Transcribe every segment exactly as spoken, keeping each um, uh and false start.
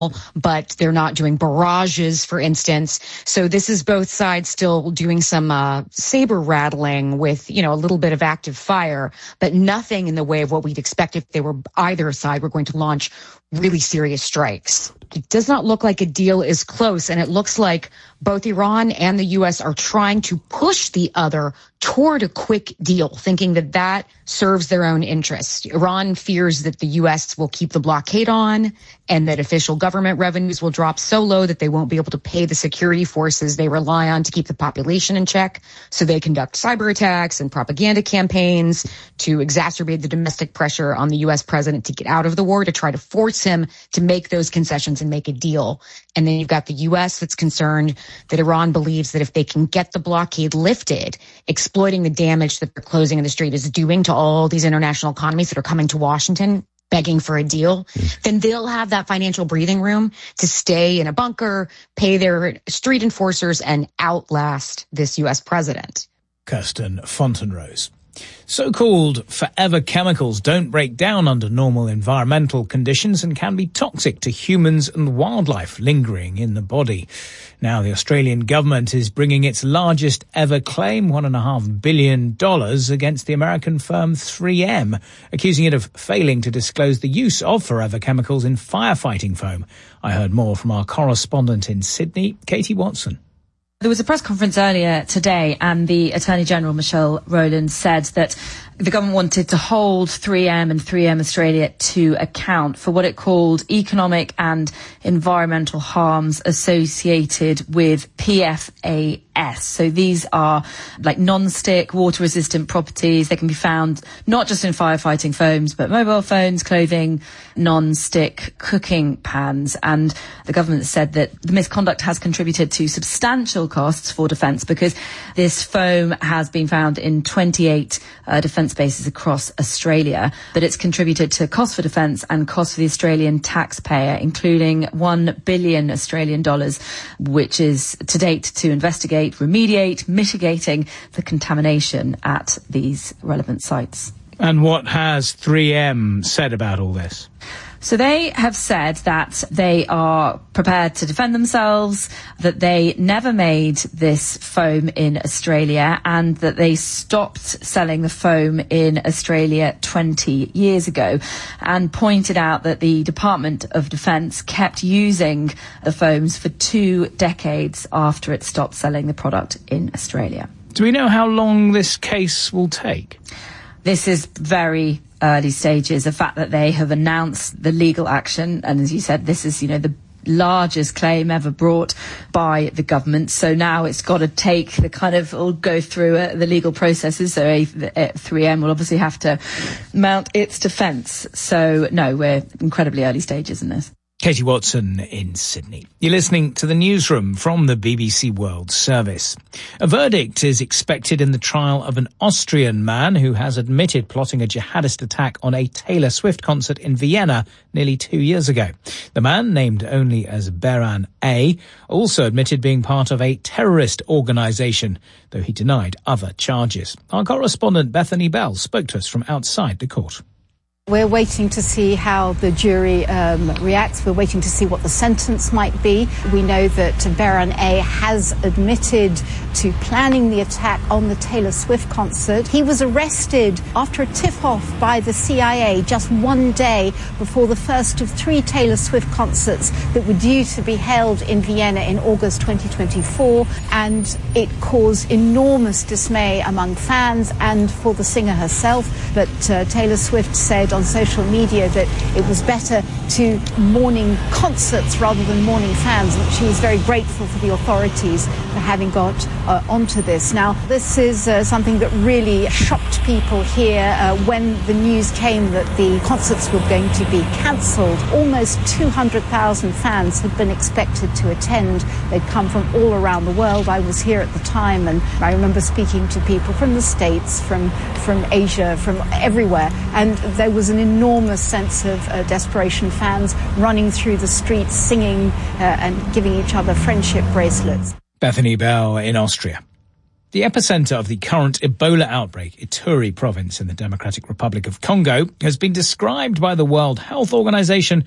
but they're not doing barrages, for instance. So this is both sides still doing some uh, saber rattling with, you know, a little bit of active fire, but nothing in the way of what we'd expect if they were either side were going to launch really serious strikes. It does not look like a deal is close, and it looks like both Iran and the U S are trying to push the other toward a quick deal, thinking that that serves their own interest. Iran fears that the U S will keep the blockade on and that official government revenues will drop so low that they won't be able to pay the security forces they rely on to keep the population in check. So they conduct cyber attacks and propaganda campaigns to exacerbate the domestic pressure on the U S president to get out of the war, to try to force him to make those concessions and make a deal. And then you've got the U S that's concerned that Iran believes that if they can get the blockade lifted, exploiting the damage that the closing of the strait is doing to all these international economies that are coming to Washington, begging for a deal, mm. then they'll have that financial breathing room to stay in a bunker, pay their street enforcers, and outlast this U S president. Kirsten Fontenrose. So-called forever chemicals don't break down under normal environmental conditions and can be toxic to humans and wildlife lingering in the body. Now the Australian government is bringing its largest ever claim, one and a half billion dollars, against the American firm three M, accusing it of failing to disclose the use of forever chemicals in firefighting foam. I heard more from our correspondent in Sydney, Katie Watson. There was a press conference earlier today, and the Attorney General, Michelle Rowland, said that the government wanted to hold three M and three M Australia to account for what it called economic and environmental harms associated with P F A S. So these are like non-stick, water-resistant properties. They can be found not just in firefighting foams, but mobile phones, clothing, non-stick cooking pans. And the government said that the misconduct has contributed to substantial costs for defence because this foam has been found in twenty-eight uh, defence bases across Australia, but it's contributed to costs for defence and costs for the Australian taxpayer, including one billion Australian dollars, which is to date to investigate, remediate, mitigating the contamination at these relevant sites. And what has three M said about all this? So they have said that they are prepared to defend themselves, that they never made this foam in Australia, and that they stopped selling the foam in Australia twenty years ago, and pointed out that the Department of Defence kept using the foams for two decades after it stopped selling the product in Australia. Do we know how long this case will take? This is very early stages. The fact that they have announced the legal action, and as you said, this is, you know, the largest claim ever brought by the government. So now it's got to take the kind of, or go through uh, the legal processes. So uh, three M will obviously have to mount its defence. So no, we're incredibly early stages in this. Katie Watson in Sydney. You're listening to the newsroom from the B B C World Service. A verdict is expected in the trial of an Austrian man who has admitted plotting a jihadist attack on a Taylor Swift concert in Vienna nearly two years ago. The man, named only as Beran A., also admitted being part of a terrorist organisation, though he denied other charges. Our correspondent Bethany Bell spoke to us from outside the court. We're waiting to see how the jury um, reacts. We're waiting to see what the sentence might be. We know that Beran A. has admitted to planning the attack on the Taylor Swift concert. He was arrested after a tip-off by the C I A just one day before the first of three Taylor Swift concerts that were due to be held in Vienna in August twenty twenty-four, and it caused enormous dismay among fans and for the singer herself. But uh, Taylor Swift said on social media that it was better to mourning concerts rather than mourning fans, and she was very grateful for the authorities for having got uh, onto this. Now, this is uh, something that really shocked people here uh, when the news came that the concerts were going to be cancelled. Almost two hundred thousand fans had been expected to attend. They'd come from all around the world. I was here at the time, and I remember speaking to people from the States, from, from Asia, from everywhere, and there was an enormous sense of uh, desperation, fans running through the streets, singing uh, and giving each other friendship bracelets. Bethany Bell in Austria. The epicenter of the current Ebola outbreak, Ituri province in the Democratic Republic of Congo, has been described by the World Health Organization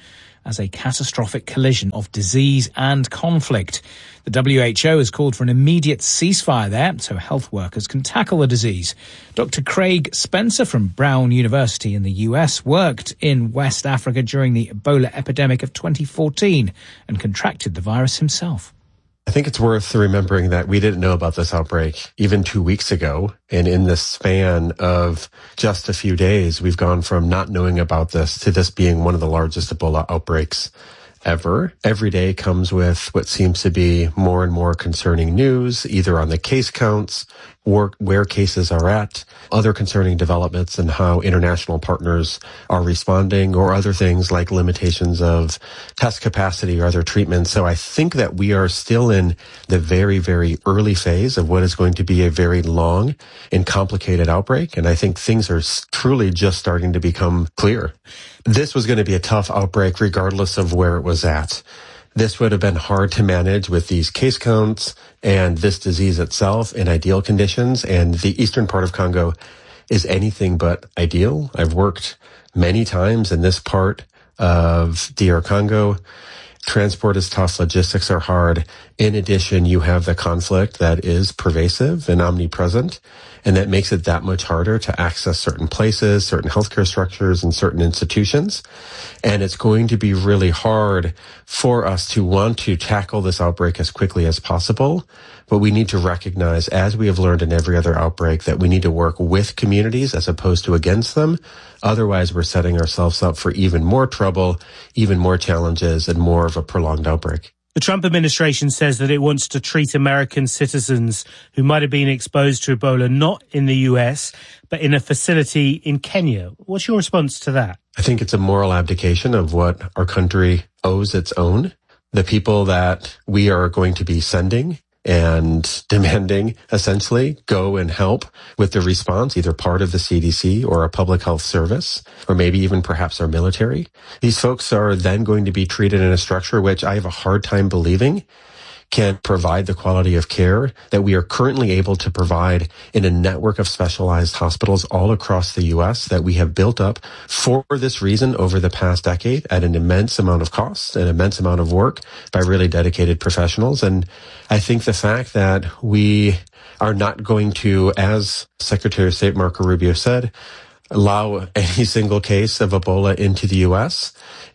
as a catastrophic collision of disease and conflict. The W H O has called for an immediate ceasefire there so health workers can tackle the disease. Doctor Craig Spencer from Brown University in the U S worked in West Africa during the Ebola epidemic of twenty fourteen and contracted the virus himself. I think it's worth remembering that we didn't know about this outbreak even two weeks ago. And in the span of just a few days, we've gone from not knowing about this to this being one of the largest Ebola outbreaks ever. Every day comes with what seems to be more and more concerning news, either on the case counts or where cases are at, other concerning developments and how international partners are responding, or other things like limitations of test capacity or other treatments. So I think that we are still in the very, very early phase of what is going to be a very long and complicated outbreak. And I think things are truly just starting to become clear. This was going to be a tough outbreak regardless of where it was at. This would have been hard to manage with these case counts and this disease itself in ideal conditions. And the eastern part of Congo is anything but ideal. I've worked many times in this part of D R Congo. Transport is tough. Logistics are hard. In addition, you have the conflict that is pervasive and omnipresent, and that makes it that much harder to access certain places, certain healthcare structures, and certain institutions. And it's going to be really hard for us to want to tackle this outbreak as quickly as possible. But we need to recognize, as we have learned in every other outbreak, that we need to work with communities as opposed to against them. Otherwise, we're setting ourselves up for even more trouble, even more challenges, and more of a prolonged outbreak. The Trump administration says that it wants to treat American citizens who might have been exposed to Ebola not in the U S, but in a facility in Kenya. What's your response to that? I think it's a moral abdication of what our country owes its own. The people that we are going to be sending and demanding, essentially, go and help with the response, either part of the C D C or a public health service, or maybe even perhaps our military. These folks are then going to be treated in a structure which I have a hard time believing can provide the quality of care that we are currently able to provide in a network of specialized hospitals all across the U S that we have built up for this reason over the past decade at an immense amount of cost, an immense amount of work by really dedicated professionals. And I think the fact that we are not going to, as Secretary of State Marco Rubio said, allow any single case of Ebola into the U S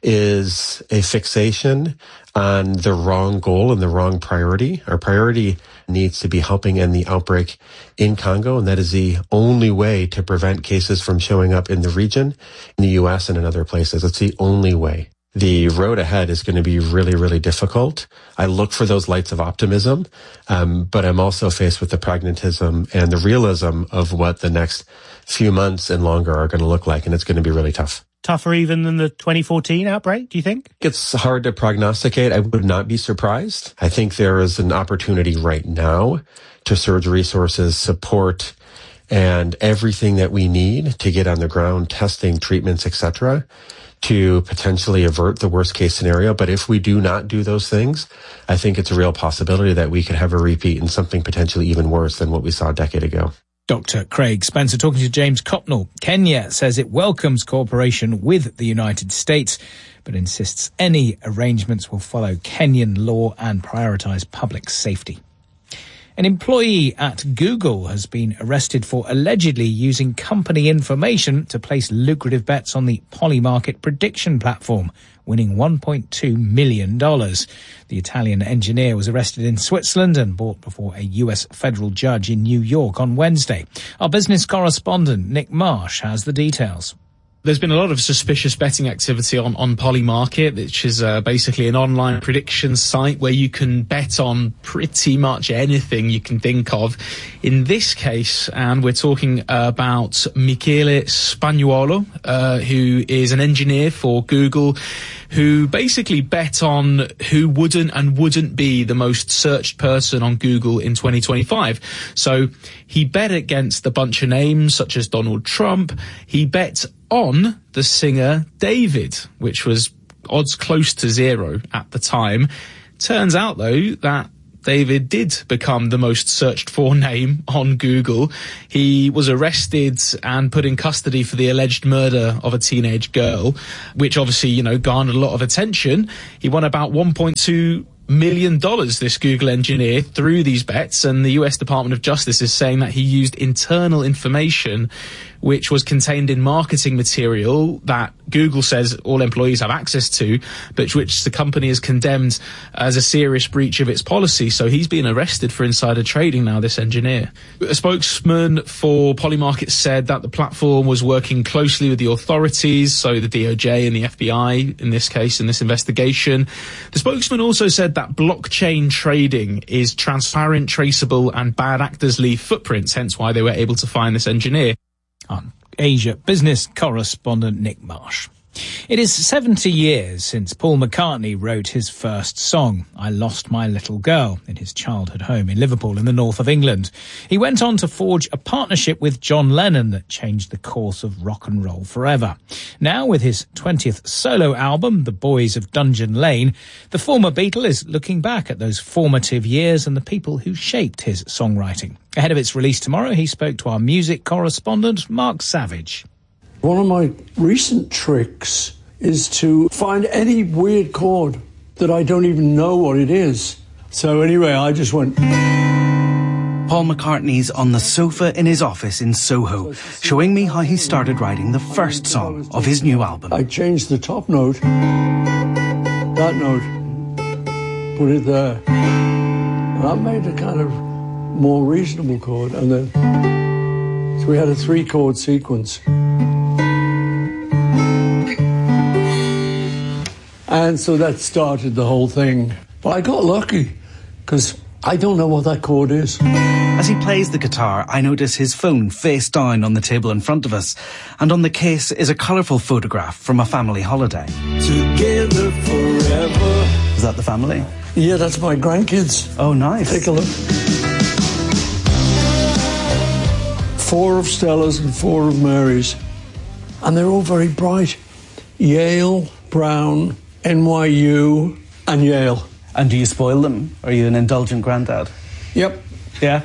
is a fixation on the wrong goal and the wrong priority. Our priority needs to be helping end the outbreak in Congo, and that is the only way to prevent cases from showing up in the region, in the U S, and in other places. It's the only way. The road ahead is going to be really, really difficult. I look for those lights of optimism, um, but I'm also faced with the pragmatism and the realism of what the next few months and longer are going to look like, and it's going to be really tough. Tougher even than the twenty fourteen outbreak, do you think? It's hard to prognosticate. I would not be surprised. I think there is an opportunity right now to surge resources, support, and everything that we need to get on the ground, testing, treatments, et cetera, to potentially avert the worst case scenario. But if we do not do those things, I think it's a real possibility that we could have a repeat and something potentially even worse than what we saw a decade ago. Doctor Craig Spencer talking to James Copnell. Kenya says it welcomes cooperation with the United States, but insists any arrangements will follow Kenyan law and prioritise public safety. An employee at Google has been arrested for allegedly using company information to place lucrative bets on the Polymarket prediction platform, winning one point two million dollars. The Italian engineer was arrested in Switzerland and brought before a U S federal judge in New York on Wednesday. Our business correspondent, Nick Marsh, has the details. There's been a lot of suspicious betting activity on, on Polymarket, which is uh, basically an online prediction site where you can bet on pretty much anything you can think of. In this case, and we're talking about Michele Spagnuolo, uh, who is an engineer for Google, who basically bet on who wouldn't and wouldn't be the most searched person on Google in twenty twenty-five. So he bet against a bunch of names such as Donald Trump. He bet on the singer David, which was odds close to zero at the time. Turns out, though, that David did become the most searched for name on Google. He was arrested and put in custody for the alleged murder of a teenage girl, which obviously, you know, garnered a lot of attention. He won about one point two million dollars, this Google engineer, through these bets, and the U S Department of Justice is saying that he used internal information which was contained in marketing material that Google says all employees have access to, but which the company has condemned as a serious breach of its policy. So he's been arrested for insider trading now, this engineer. A spokesman for Polymarket said that the platform was working closely with the authorities, so the D O J and the F B I in this case, in this investigation. The spokesman also said that blockchain trading is transparent, traceable, and bad actors leave footprints, hence why they were able to find this engineer. On Asia business correspondent Nick Marsh. It is seventy years since Paul McCartney wrote his first song, I Lost My Little Girl, in his childhood home in Liverpool in the north of England. He went on to forge a partnership with John Lennon that changed the course of rock and roll forever. Now, with his twentieth solo album, The Boys of Dungeon Lane, the former Beatle is looking back at those formative years and the people who shaped his songwriting. Ahead of its release tomorrow, he spoke to our music correspondent, Mark Savage. One of my recent tricks is to find any weird chord that I don't even know what it is. So anyway, I just went... Paul McCartney's on the sofa in his office in Soho, showing me how he started writing the first song of his new album. I changed the top note, that note, put it there. And that made a kind of more reasonable chord. And then, so we had a three-chord sequence. And so that started the whole thing. But I got lucky, because I don't know what that chord is. As he plays the guitar, I notice his phone face down on the table in front of us, and on the case is a colourful photograph from a family holiday. Together forever. Is that the family? Yeah, that's my grandkids. Oh, nice. Take a look. Four of Stella's and four of Mary's. And they're all very bright. Yale, Brown, N Y U, and Yale. And do you spoil them? Are you an indulgent granddad? Yep. Yeah?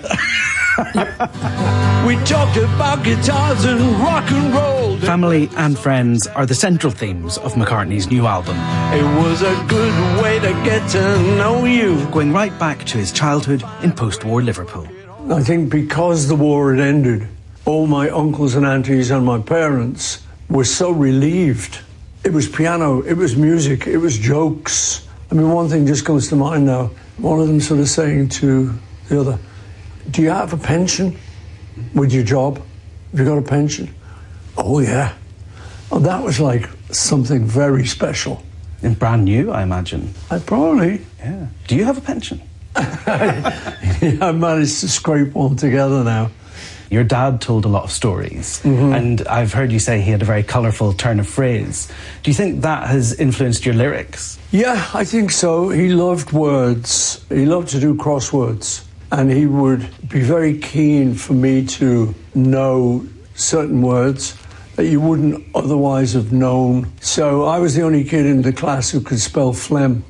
We talked about guitars and rock and roll. Family and friends are the central themes of McCartney's new album. It was a good way to get to know you. Going right back to his childhood in post-war Liverpool. I think because the war had ended, all my uncles and aunties and my parents were so relieved. It was piano, it was music, it was jokes. I mean, one thing just comes to mind now. One of them sort of saying to the other, do you have a pension with your job? Have you got a pension? Oh, yeah. Oh, that was like something very special. And brand new, I imagine. I probably. Yeah. Do you have a pension? Yeah, I managed to scrape one together now. Your dad told a lot of stories, mm-hmm. and I've heard you say he had a very colourful turn of phrase. Do you think that has influenced your lyrics? Yeah, I think so. He loved words. He loved to do crosswords. And he would be very keen for me to know certain words that you wouldn't otherwise have known. So I was the only kid in the class who could spell phlegm.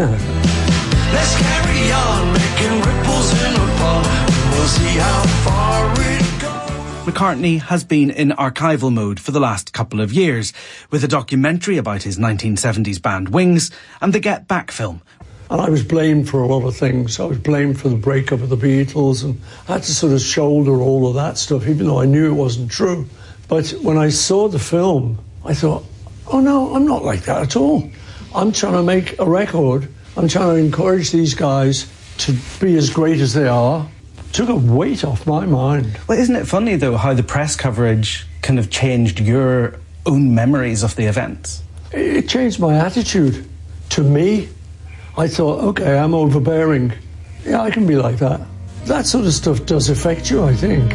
Let's carry on, making ripples in a pond. We'll see how far it goes. McCartney has been in archival mode for the last couple of years, with a documentary about his nineteen seventies band Wings and the Get Back film. And I was blamed for a lot of things. I was blamed for the breakup of the Beatles, and I had to sort of shoulder all of that stuff, even though I knew it wasn't true. But when I saw the film, I thought, oh no, I'm not like that at all. I'm trying to make a record. I'm trying to encourage these guys to be as great as they are. Took a weight off my mind. Well, isn't it funny, though, how the press coverage kind of changed your own memories of the events? It changed my attitude to me. I thought, okay, I'm overbearing. Yeah, I can be like that. That sort of stuff does affect you, I think.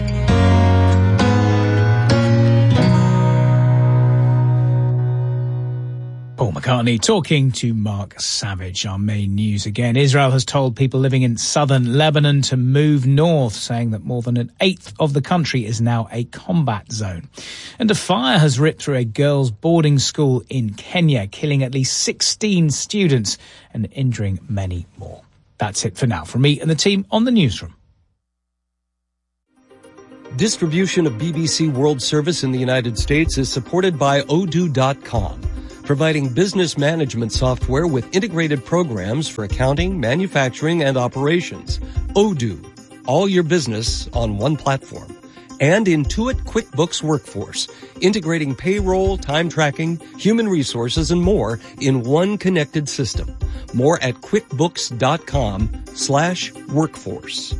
Paul McCartney talking to Mark Savage. Our main news again. Israel has told people living in southern Lebanon to move north, saying that more than an eighth of the country is now a combat zone. And a fire has ripped through a girls' boarding school in Kenya, killing at least sixteen students and injuring many more. That's it for now from me and the team on the newsroom. Distribution of B B C World Service in the United States is supported by Odoo dot com, providing business management software with integrated programs for accounting, manufacturing, and operations. Odoo, all your business on one platform. And Intuit QuickBooks Workforce, integrating payroll, time tracking, human resources, and more in one connected system. More at quickbooks dot com slash workforce.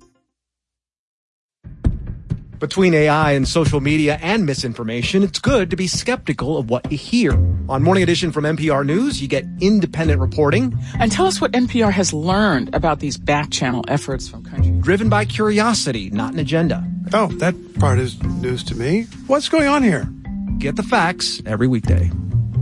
Between A I and social media and misinformation, it's good to be skeptical of what you hear. On Morning Edition from N P R News, you get independent reporting. And tell us what N P R has learned about these back-channel efforts from countries. Driven by curiosity, not an agenda. Oh, that part is news to me. What's going on here? Get the facts every weekday.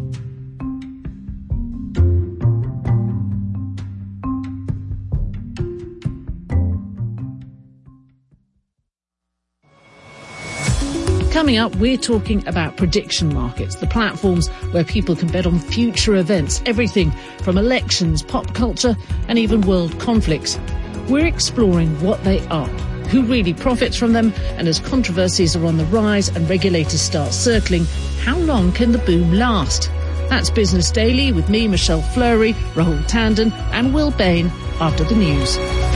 Coming up, we're talking about prediction markets, the platforms where people can bet on future events, everything from elections, pop culture, and even world conflicts. We're exploring what they are, who really profits from them, and as controversies are on the rise and regulators start circling, how long can the boom last? That's Business Daily with me, Michelle Fleury, Rahul Tandon, and Will Bain after the news.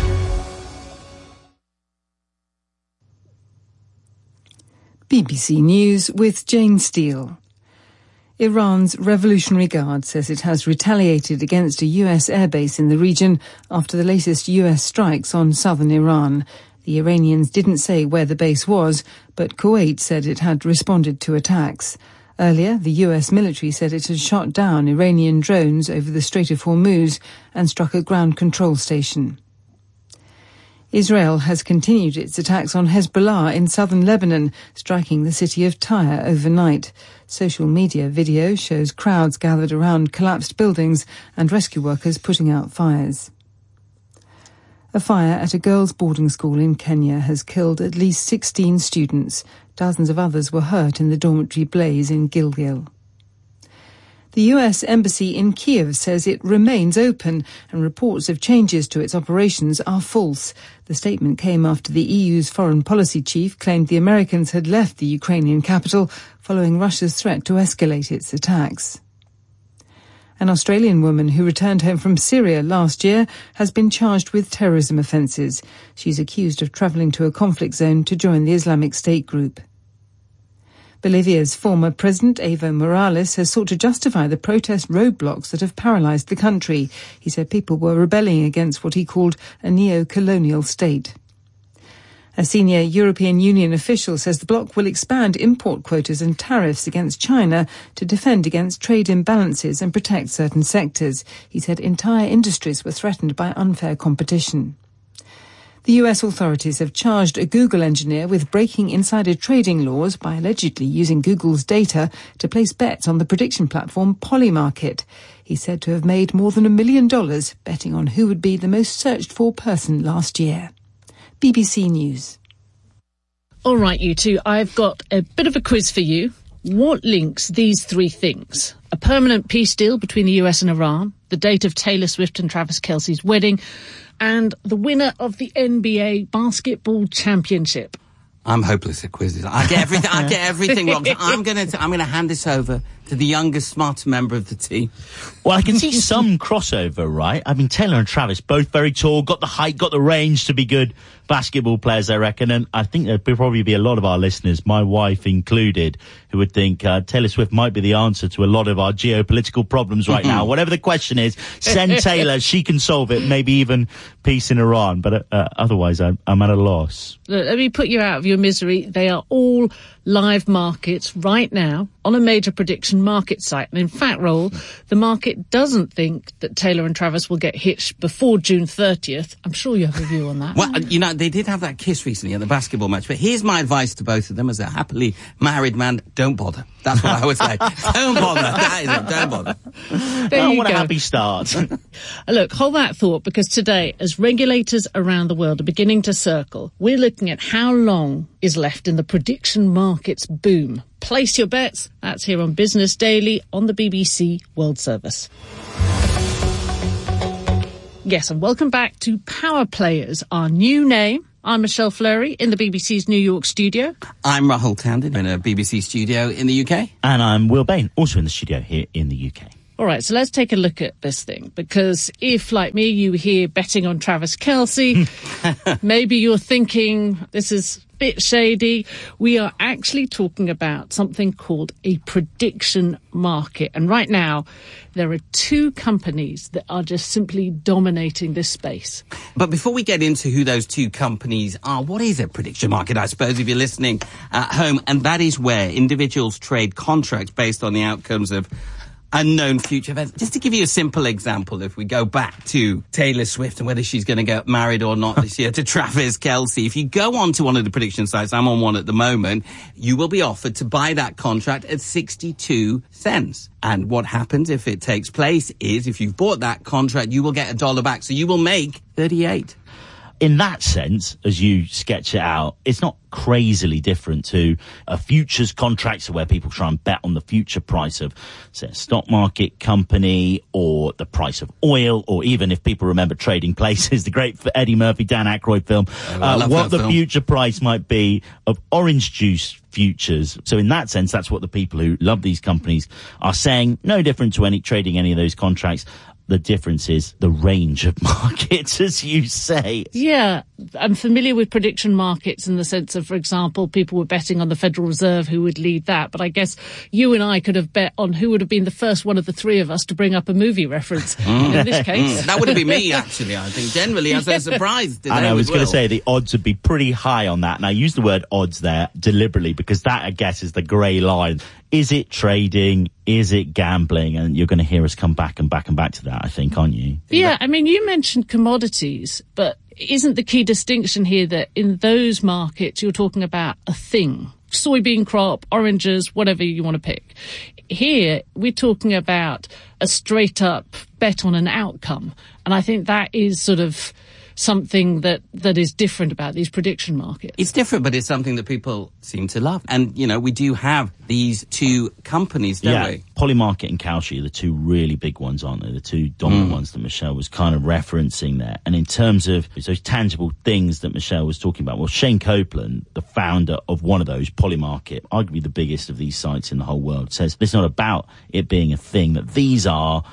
B B C News with Jane Steele. Iran's Revolutionary Guard says it has retaliated against a U S airbase in the region after the latest U S strikes on southern Iran. The Iranians didn't say where the base was, but Kuwait said it had responded to attacks. Earlier, the U S military said it had shot down Iranian drones over the Strait of Hormuz and struck a ground control station. Israel has continued its attacks on Hezbollah in southern Lebanon, striking the city of Tyre overnight. Social media video shows crowds gathered around collapsed buildings and rescue workers putting out fires. A fire at a girls' boarding school in Kenya has killed at least sixteen students. Dozens of others were hurt in the dormitory blaze in Gilgil. The U S Embassy in Kiev says it remains open and reports of changes to its operations are false. The statement came after the E U's foreign policy chief claimed the Americans had left the Ukrainian capital following Russia's threat to escalate its attacks. An Australian woman who returned home from Syria last year has been charged with terrorism offences. She's accused of travelling to a conflict zone to join the Islamic State group. Bolivia's former president, Evo Morales, has sought to justify the protest roadblocks that have paralysed the country. He said people were rebelling against what he called a neo-colonial state. A senior European Union official says the bloc will expand import quotas and tariffs against China to defend against trade imbalances and protect certain sectors. He said entire industries were threatened by unfair competition. The U S authorities have charged a Google engineer with breaking insider trading laws by allegedly using Google's data to place bets on the prediction platform Polymarket. He's said to have made more than a million dollars betting on who would be the most searched for person last year. B B C News. All right, you two, I've got a bit of a quiz for you. What links these three things? A permanent peace deal between the U S and Iran, the date of Taylor Swift and Travis Kelce's wedding, and the winner of the N B A basketball championship. I'm hopeless at quizzes. I get everything. I get everything wrong. So I'm going to. I'm going to hand this over to the youngest, smarter member of the team. Well, I can see some crossover, right? I mean, Taylor and Travis, both very tall, got the height, got the range to be good basketball players, I reckon. And I think there'd probably be a lot of our listeners, my wife included, who would think uh, Taylor Swift might be the answer to a lot of our geopolitical problems right now. Whatever the question is, send Taylor. She can solve it. Maybe even peace in Iran. But uh, otherwise, I'm, I'm at a loss. Look, let me put you out of your misery. They are all live markets right now on a major prediction market site. And in fact, Raoul, the market doesn't think that Taylor and Travis will get hitched before June thirtieth. I'm sure you have a view on that. Well, you know, they did have that kiss recently at the basketball match. But here's my advice to both of them as a happily married man. Don't bother. That's what I would say. Don't bother. That is it. Don't bother. There you what go. a happy start. Look, hold that thought, because today, as regulators around the world are beginning to circle, we're looking at how long is left in the prediction markets boom. Place your bets. That's here on Business Daily on the B B C World Service. Yes, and welcome back to Power Players, our new name. I'm Michelle Fleury in the B B C's New York studio. I'm Rahul Tandon in a B B C studio in the U K. And I'm Will Bain, also in the studio here in the U K. All right, so let's take a look at this thing, because if, like me, you hear betting on Travis Kelce, maybe you're thinking this is a bit shady. We are actually talking about something called a prediction market. And right now, there are two companies that are just simply dominating this space. But before we get into who those two companies are, what is a prediction market, I suppose, if you're listening at home? And that is where individuals trade contracts based on the outcomes of unknown future events. Just to give you a simple example, if we go back to Taylor Swift and whether she's going to get married or not this year to Travis Kelce, if you go onto one of the prediction sites, I'm on one at the moment, you will be offered to buy that contract at sixty-two cents. And what happens if it takes place is if you've bought that contract, you will get a dollar back. So you will make thirty-eight. In that sense, as you sketch it out, it's not crazily different to a futures contract, so where people try and bet on the future price of, say, a stock market company or the price of oil, or even, if people remember Trading Places, the great Eddie Murphy, Dan Aykroyd film, oh, uh, what the film. future price might be of orange juice futures. So in that sense, that's what the people who love these companies are saying. No different to any trading any of those contracts. The difference is the range of markets, as you say. Yeah, I'm familiar with prediction markets in the sense of, for example, people were betting on the Federal Reserve, who would lead that. But I guess you and I could have bet on who would have been the first one of the three of us to bring up a movie reference mm. in this case. Mm. That would have been me, actually, I think. Generally, as a surprise. And I was going to say, the odds would be pretty high on that. And I use the word odds there deliberately because that, I guess, is the grey line. Is it trading? Is it gambling? And you're going to hear us come back and back and back to that, I think, aren't you? Yeah, I mean, you mentioned commodities, but isn't the key distinction here that in those markets you're talking about a thing? Soybean crop, oranges, whatever you want to pick. Here, we're talking about a straight-up bet on an outcome. And I think that is sort of something that, that is different about these prediction markets. It's different, but it's something that people seem to love. And, you know, we do have these two companies, don't yeah, we? Polymarket and Kalshi are the two really big ones, aren't they? The two dominant Mm. ones that Michelle was kind of referencing there. And in terms of those tangible things that Michelle was talking about, well, Shane Copeland, the founder of one of those, Polymarket, arguably the biggest of these sites in the whole world, says it's not about it being a thing, that these are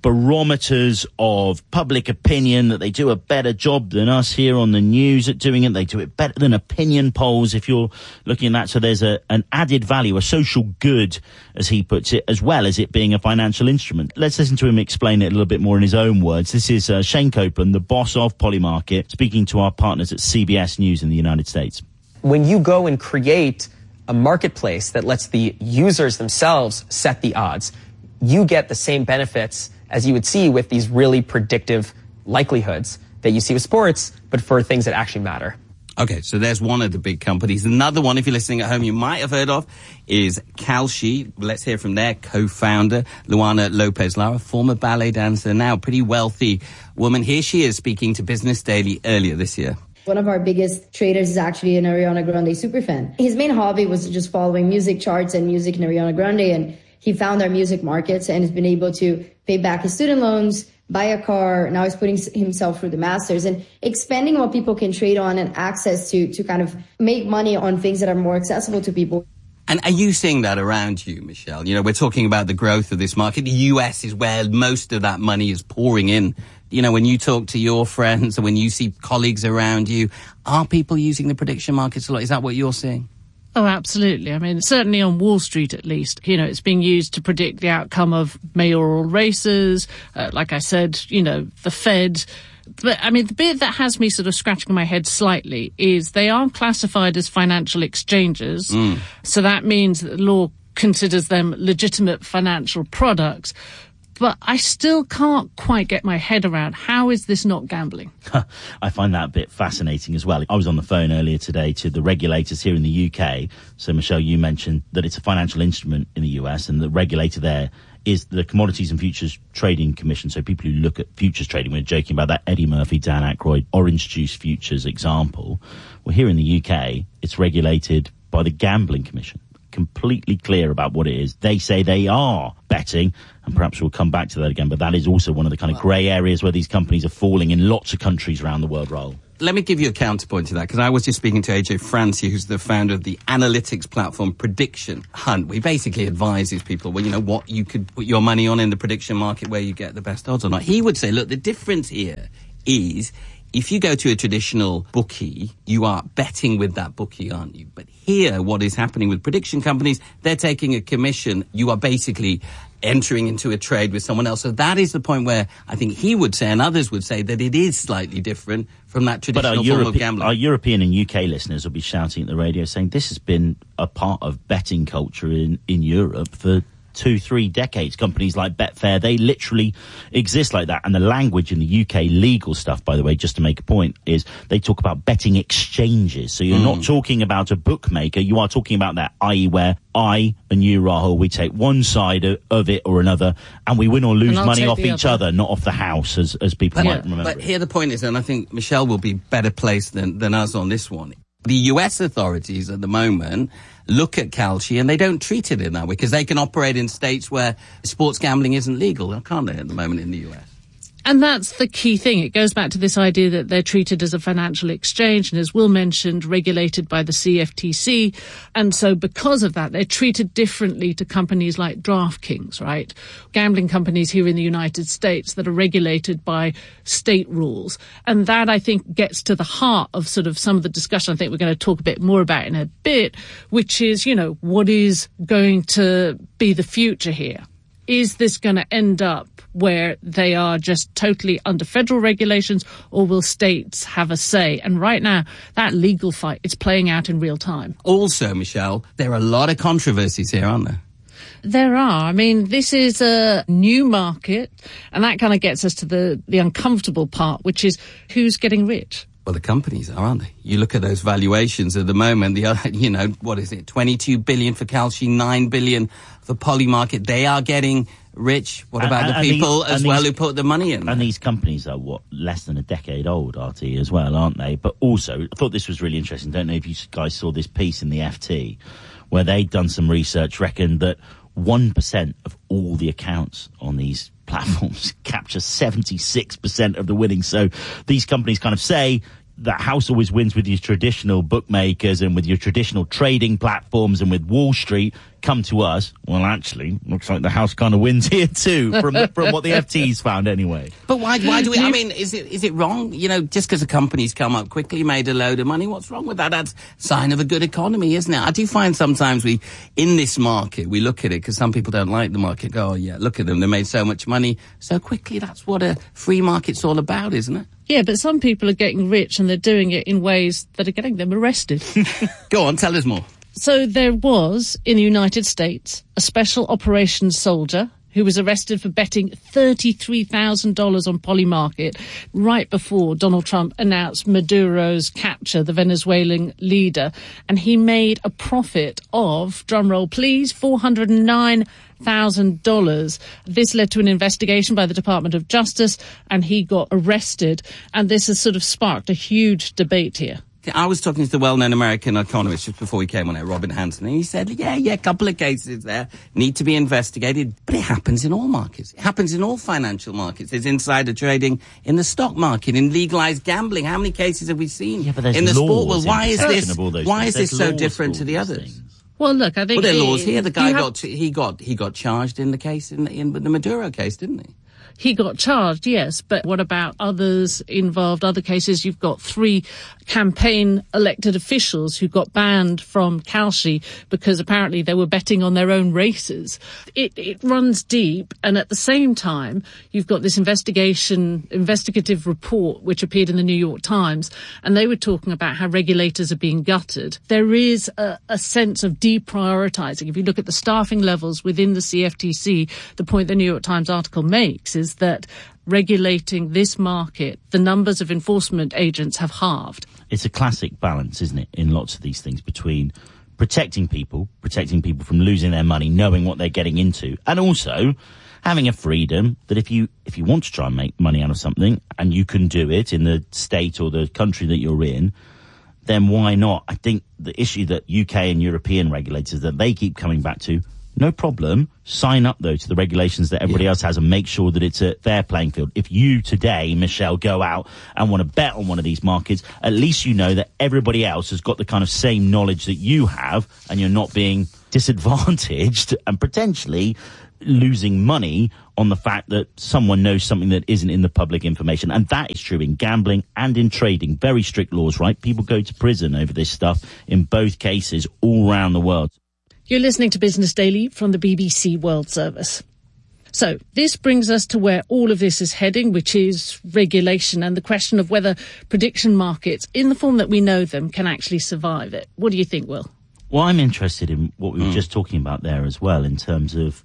barometers of public opinion, that they do a better job than us here on the news at doing it. They do it better than opinion polls, if you're looking at that. So there's a, an added value, a social good, as he puts it, as well as it being a financial instrument. Let's listen to him explain it a little bit more in his own words. This is uh, Shane Copeland, the boss of Polymarket, speaking to our partners at C B S News in the United States. When you go and create a marketplace that lets the users themselves set the odds, you get the same benefits as you would see with these really predictive likelihoods that you see with sports, but for things that actually matter. Okay, so there's one of the big companies. Another one, if you're listening at home, you might have heard of, is Kalshi. Let's hear from their co-founder, Luana Lopez-Lara, former ballet dancer, now pretty wealthy woman. Here she is speaking to Business Daily earlier this year. One of our biggest traders is actually an Ariana Grande superfan. His main hobby was just following music charts and music in Ariana Grande, and he found our music markets and has been able to pay back his student loans, buy a car. Now he's putting himself through the masters and expanding what people can trade on and access to, to kind of make money on things that are more accessible to people. And are you seeing that around you, Michelle? You know, we're talking about the growth of this market. The U S is where most of that money is pouring in. You know, when you talk to your friends or when you see colleagues around you, are people using the prediction markets a lot? Is that what you're seeing? Oh, absolutely. I mean, certainly on Wall Street, at least, you know, it's being used to predict the outcome of mayoral races. Uh, like I said, you know, the Fed. But I mean, the bit that has me sort of scratching my head slightly is they are classified as financial exchanges. Mm. So that means that the law considers them legitimate financial products. But I still can't quite get my head around, how is this not gambling? I find that a bit fascinating as well. I was on the phone earlier today to the regulators here in the U K. So, Michelle, you mentioned that it's a financial instrument in the U S, and the regulator there is the Commodities and Futures Trading Commission. So people who look at futures trading, we're joking about that Eddie Murphy, Dan Aykroyd, orange juice futures example. Well, here in the U K, it's regulated by the Gambling Commission. Completely clear about what it is. They say they are betting And perhaps we'll come back to that again, but that is also one of the kind of grey areas where these companies are falling in lots of countries around the world, Raoul. Let me give you a counterpoint to that, because I was just speaking to A J Francie, who's the founder of the analytics platform Prediction Hunt. We basically advises people, well, you know, what you could put your money on in the prediction market where you get the best odds or not. He would say, look, the difference here is if you go to a traditional bookie, you are betting with that bookie, aren't you? But here, what is happening with prediction companies, they're taking a commission. You are basically entering into a trade with someone else. So that is the point where I think he would say, and others would say, that it is slightly different from that traditional form Europe- of gambling. Our European and U K listeners will be shouting at the radio saying this has been a part of betting culture in, in Europe for two, three decades. Companies like Betfair, they literally exist like that. And the language in the U K legal stuff, by the way, just to make a point, is they talk about betting exchanges. So you're mm. not talking about a bookmaker. You are talking about that, that is where I and you, Rahul, we take one side of, of it or another, and we win or lose money off each other. other, not off the house, as, as people but, might remember. But here the point is, and I think Michelle will be better placed than, than us on this one. The U S authorities at the moment look at Kalshi and they don't treat it in that way because they can operate in states where sports gambling isn't legal, can't they, at the moment in the U S? And that's the key thing. It goes back to this idea that they're treated as a financial exchange and, as Will mentioned, regulated by the C F T C. And so because of that, they're treated differently to companies like DraftKings, right? Gambling companies here in the United States that are regulated by state rules. And that, I think, gets to the heart of sort of some of the discussion I think we're going to talk a bit more about in a bit, which is, you know, what is going to be the future here? Is this going to end up where they are just totally under federal regulations, or will states have a say? And right now, that legal fight, it's playing out in real time. Also, Michelle, there are a lot of controversies here, aren't there? There are. I mean, this is a new market, and that kind of gets us to the, the uncomfortable part, which is who's getting rich. Well, the companies are, aren't they? You look at those valuations at the moment, the other, you know, what is it, twenty-two billion for Kalshi, nine billion for Polymarket. They are getting rich. What about and, the and people these, as well these, who put the money in? And these companies are, what, less than a decade old, R T, as well, aren't they? But also, I thought this was really interesting. Don't know if you guys saw this piece in the F T, where they'd done some research, reckoned that one percent of all the accounts on these platforms capture seventy-six percent of the winnings. So these companies kind of say that house always wins with your traditional bookmakers and with your traditional trading platforms and with Wall Street. Come to us. Well, actually, looks like the house kind of wins here too, from from what the F T's found anyway. But why? Why do we? I mean, is it is it wrong? You know, just because the company's come up quickly, made a load of money, what's wrong with that? That's a sign of a good economy, isn't it? I do find sometimes we, in this market, we look at it because some people don't like the market. Go, oh yeah, look at them, they made so much money so quickly. That's what a free market's all about, isn't it? Yeah, but some people are getting rich and they're doing it in ways that are getting them arrested. Go on, tell us more. So there was, in the United States, a special operations soldier who was arrested for betting thirty-three thousand dollars on Polymarket right before Donald Trump announced Maduro's capture, the Venezuelan leader. And he made a profit of, drumroll please, four hundred nine thousand dollars. This led to an investigation by the Department of Justice, and he got arrested. And this has sort of sparked a huge debate here. I was talking to the well-known American economist just before he came on air, Robin Hanson, and he said, yeah, yeah, a couple of cases there need to be investigated, but it happens in all markets. It happens in all financial markets. There's insider trading in the stock market, in legalized gambling. How many cases have we seen yeah, but there's in the laws sport world? Why is this, why is there's this so different to the others? Things. Well, look, I think... Well, there are laws he, here. The guy have, got, he got, he got charged in the case, in, in the Maduro case, didn't he? He got charged, yes, but what about others involved, other cases? You've got three campaign elected officials who got banned from Kalshi because apparently they were betting on their own races. It, it runs deep, and at the same time, you've got this investigation, investigative report which appeared in the New York Times, and they were talking about how regulators are being gutted. There is a, a sense of deprioritizing. If you look at the staffing levels within the C F T C, the point the New York Times article makes is that regulating this market, the numbers of enforcement agents have halved. It's a classic balance, isn't it, in lots of these things between protecting people, protecting people from losing their money, knowing what they're getting into, and also having a freedom that if you if you want to try and make money out of something and you can do it in the state or the country that you're in, then why not? I think the issue that U K and European regulators that they keep coming back to, No problem. Sign up, though, to the regulations that everybody yeah. else has and make sure that it's a fair playing field. If you today, Michelle, go out and want to bet on one of these markets, at least you know that everybody else has got the kind of same knowledge that you have and you're not being disadvantaged and potentially losing money on the fact that someone knows something that isn't in the public information. And that is true in gambling and in trading. Very strict laws, right? People go to prison over this stuff in both cases all around the world. You're listening to Business Daily from the B B C World Service. So this brings us to where all of this is heading, which is regulation and the question of whether prediction markets, in the form that we know them, can actually survive it. What do you think, Will? Well, I'm interested in what we were mm. just talking about there as well, in terms of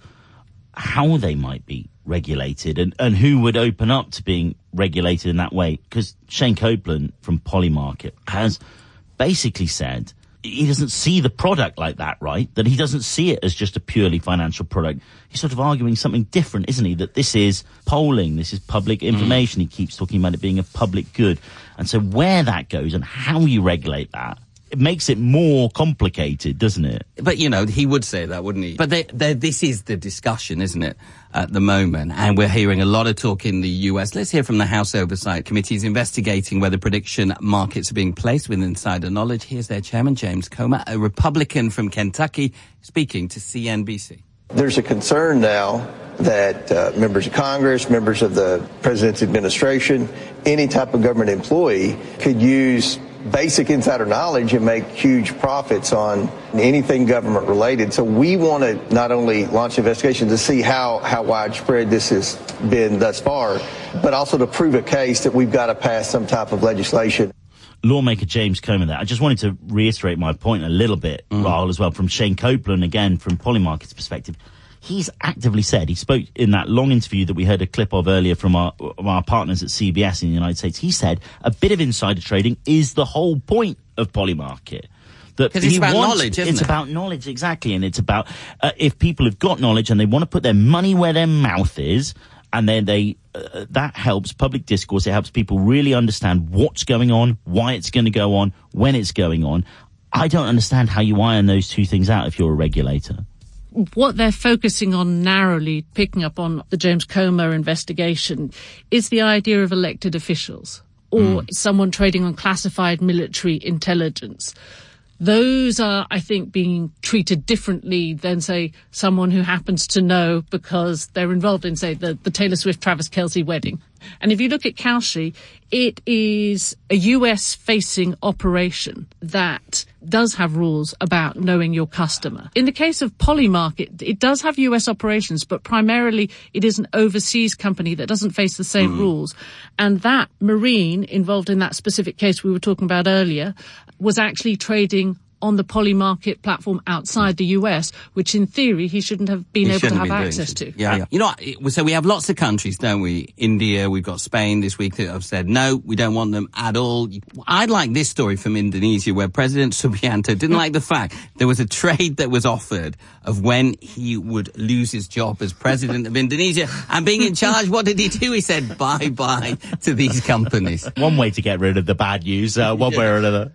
how they might be regulated and, and who would open up to being regulated in that way. Because Shane Copeland from Polymarket has basically said he doesn't see the product like that, right? That he doesn't see it as just a purely financial product. He's sort of arguing something different, isn't he? That this is polling, this is public information. Mm. He keeps talking about it being a public good. And so where that goes and how you regulate that, it makes it more complicated, doesn't it? But, you know, he would say that, wouldn't he? But they, they, this is the discussion, isn't it, at the moment? And we're hearing a lot of talk in the U S. Let's hear from the House Oversight Committee is investigating whether prediction markets are being placed with insider knowledge. Here's their chairman, James Comer, a Republican from Kentucky, speaking to C N B C. There's a concern now that uh, members of Congress, members of the president's administration, any type of government employee could use basic insider knowledge and make huge profits on anything government related. So we want to not only launch investigations to see how, how widespread this has been thus far, but also to prove a case that we've got to pass some type of legislation. Lawmaker James Comer there. I just wanted to reiterate my point a little bit, mm. Rahul, as well, from Shane Copeland, again, from Polymarket's perspective. He's actively said, he spoke in that long interview that we heard a clip of earlier from our, from our partners at C B S in the United States. He said a bit of insider trading is the whole point of Polymarket. Because it's about wants, knowledge, isn't it's it? It's about knowledge, exactly. And it's about uh, if people have got knowledge and they want to put their money where their mouth is, and then they uh, that helps public discourse. It helps people really understand what's going on, why it's going to go on, when it's going on. I don't understand how you iron those two things out if you're a regulator. What they're focusing on narrowly, picking up on the James Comer investigation, is the idea of elected officials or mm. someone trading on classified military intelligence. Those are, I think, being treated differently than, say, someone who happens to know because they're involved in, say, the, the Taylor Swift-Travis Kelce wedding. And if you look at Kalshi, it is a U S-facing operation that does have rules about knowing your customer. In the case of Polymarket, it does have U S operations, but primarily it is an overseas company that doesn't face the same mm. rules. And that Marine, involved in that specific case we were talking about earlier, was actually trading on the Polymarket platform outside the U S, which in theory he shouldn't have been he able to have been access to. Yeah. yeah. You know, so we have lots of countries, don't we? India, we've got Spain this week that have said, no, we don't want them at all. I'd like this story from Indonesia where President Subianto didn't like the fact there was a trade that was offered of when he would lose his job as president of Indonesia and being in charge. What did he do? He said bye-bye to these companies. One way to get rid of the bad news, uh, one way or another.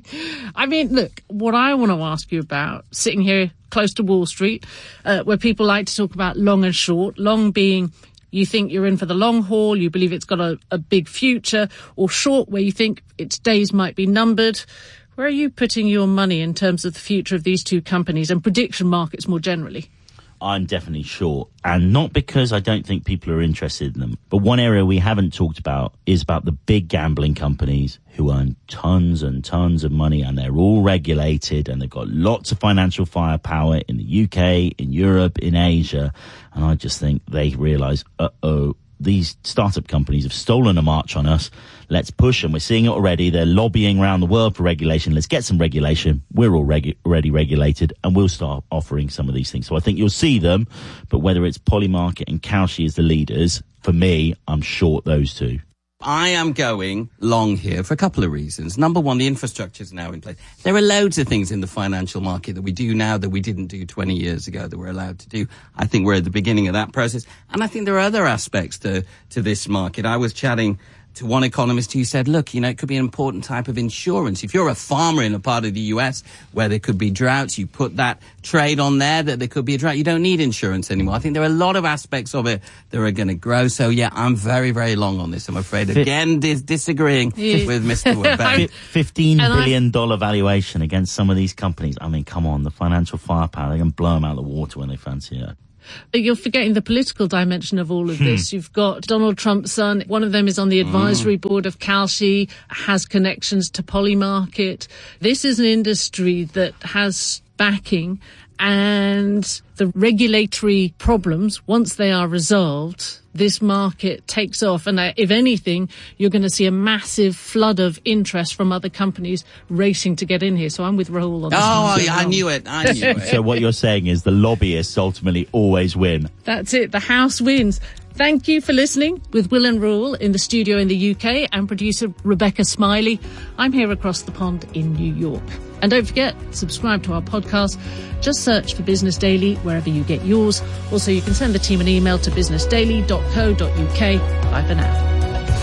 I mean, look, what I want to ask you about, sitting here close to Wall Street, uh, where people like to talk about long and short, long being you think you're in for the long haul, you believe it's got a, a big future, or short where you think its days might be numbered. Where are you putting your money in terms of the future of these two companies and prediction markets more generally? I'm definitely short, and not because I don't think people are interested in them. But one area we haven't talked about is about the big gambling companies who earn tons and tons of money, and they're all regulated, and they've got lots of financial firepower in the U K, in Europe, in Asia. And I just think they realise, uh-oh, these startup companies have stolen a march on us. Let's push them. We're seeing it already. They're lobbying around the world for regulation. Let's get some regulation. We're all regu- already regulated, and we'll start offering some of these things. So I think you'll see them, but whether it's Polymarket and Kalshi as the leaders, for me, I'm short those two. I am going long here for a couple of reasons. Number one, the infrastructure is now in place. There are loads of things in the financial market that we do now that we didn't do twenty years ago that we're allowed to do. I think we're at the beginning of that process. And I think there are other aspects to, to this market. I was chatting to one economist who said, look, you know, it could be an important type of insurance. If you're a farmer in a part of the U S where there could be droughts, you put that trade on there that there could be a drought. You don't need insurance anymore. I think there are a lot of aspects of it that are going to grow. So, yeah, I'm very, very long on this, I'm afraid. Again, dis- disagreeing Yeah. with Mister Woodbury. fifteen billion dollars valuation against some of these companies. I mean, come on, the financial firepower, they can blow them out of the water when they fancy it. You're forgetting the political dimension of all of Hmm. this. You've got Donald Trump's son. One of them is on the advisory Mm. board of Kalshi, has connections to Polymarket. This is an industry that has backing, and the regulatory problems, once they are resolved, this market takes off. And uh, if anything, you're going to see a massive flood of interest from other companies racing to get in here. So I'm with Rahul on this Oh, one. yeah, I knew it. I knew it. So what you're saying is the lobbyists ultimately always win. That's it. The House wins. Thank you for listening with Will and Rule in the studio in the U K and producer Rebecca Smiley. I'm here across the pond in New York. And don't forget, subscribe to our podcast. Just search for Business Daily wherever you get yours. Also, you can send the team an email to business daily dot co dot uk. Bye for now.